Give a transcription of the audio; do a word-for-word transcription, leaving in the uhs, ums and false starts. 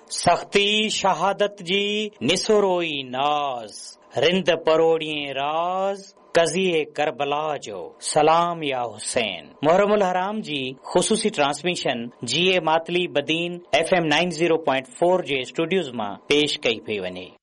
सख्ती शहादत जी निसुरोई नाज, रिंद परोड़िए राज कज़िए करबला जो सलाम या हुसैन। मुहर्रमुल हराम जी ख़ुसूसी ट्रांसमिशन जीए Matali Badin F M nine zero point four जे स्टूडियोज़ मां पेश कई पई वञे।